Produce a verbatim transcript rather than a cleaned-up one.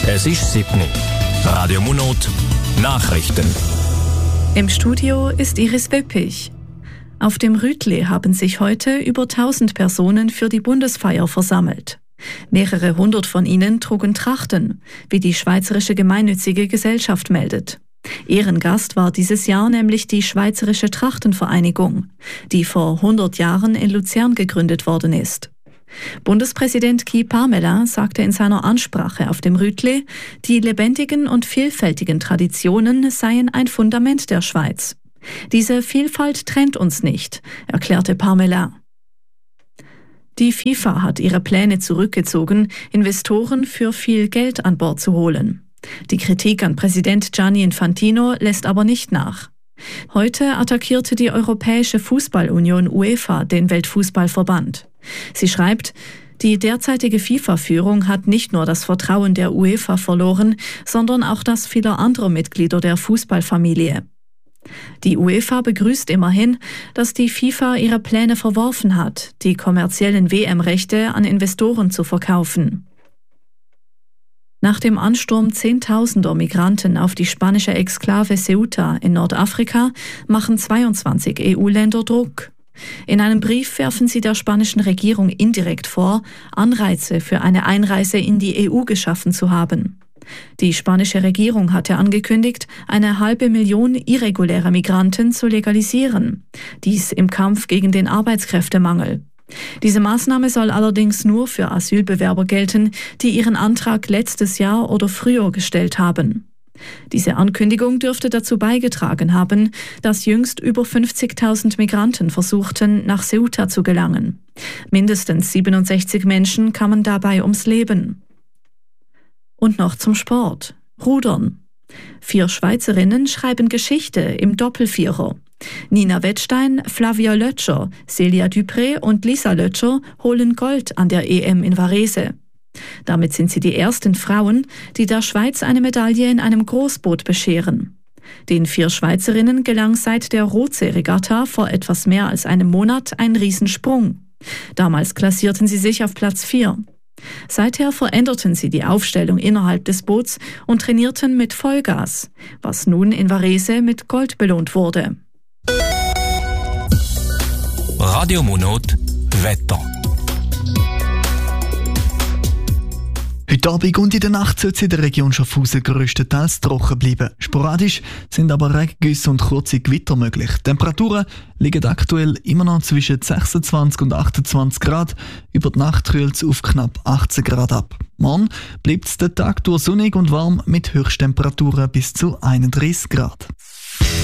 Es ist sieben. Radio Monot Nachrichten. Im Studio ist Iris Wöppich. Auf dem Rütli haben sich heute über tausend Personen für die Bundesfeier versammelt. Mehrere hundert von ihnen trugen Trachten, wie die Schweizerische Gemeinnützige Gesellschaft meldet. Ehrengast war dieses Jahr nämlich die Schweizerische Trachtenvereinigung, die vor hundert Jahren in Luzern gegründet worden ist. Bundespräsident Guy Parmelin sagte in seiner Ansprache auf dem Rütli, die lebendigen und vielfältigen Traditionen seien ein Fundament der Schweiz. Diese Vielfalt trennt uns nicht, erklärte Parmelin. Die FIFA hat ihre Pläne zurückgezogen, Investoren für viel Geld an Bord zu holen. Die Kritik an Präsident Gianni Infantino lässt aber nicht nach. Heute attackierte die Europäische Fußballunion UEFA den Weltfußballverband. Sie schreibt, die derzeitige FIFA-Führung hat nicht nur das Vertrauen der UEFA verloren, sondern auch das vieler anderer Mitglieder der Fußballfamilie. Die UEFA begrüßt immerhin, dass die FIFA ihre Pläne verworfen hat, die kommerziellen W M-Rechte an Investoren zu verkaufen. Nach dem Ansturm zehntausender Migranten auf die spanische Exklave Ceuta in Nordafrika machen zweiundzwanzig E U-Länder Druck. In einem Brief werfen sie der spanischen Regierung indirekt vor, Anreize für eine Einreise in die E U geschaffen zu haben. Die spanische Regierung hatte angekündigt, eine halbe Million irreguläre Migranten zu legalisieren. Dies im Kampf gegen den Arbeitskräftemangel. Diese Maßnahme soll allerdings nur für Asylbewerber gelten, die ihren Antrag letztes Jahr oder früher gestellt haben. Diese Ankündigung dürfte dazu beigetragen haben, dass jüngst über fünfzigtausend Migranten versuchten, nach Ceuta zu gelangen. Mindestens siebenundsechzig Menschen kamen dabei ums Leben. Und noch zum Sport. Rudern. Vier Schweizerinnen schreiben Geschichte im Doppelvierer. Nina Wettstein, Flavia Lötscher, Celia Dupré und Lisa Lötscher holen Gold an der E M in Varese. Damit sind sie die ersten Frauen, die der Schweiz eine Medaille in einem Großboot bescheren. Den vier Schweizerinnen gelang seit der Rotsee-Regatta vor etwas mehr als einem Monat ein Riesensprung. Damals klassierten sie sich auf Platz vier. Seither veränderten sie die Aufstellung innerhalb des Boots und trainierten mit Vollgas, was nun in Varese mit Gold belohnt wurde. Radio Monot Wetter. Heute Abend und in der Nacht soll es in der Region Schaffhausen grösstenteils trocken bleiben. Sporadisch sind aber Regengüsse und kurze Gewitter möglich. Die Temperaturen liegen aktuell immer noch zwischen sechsundzwanzig und achtundzwanzig Grad. Über die Nacht kühlt es auf knapp achtzehn Grad ab. Morgen bleibt es den Tag durch sonnig und warm mit Höchsttemperaturen bis zu einunddreißig Grad.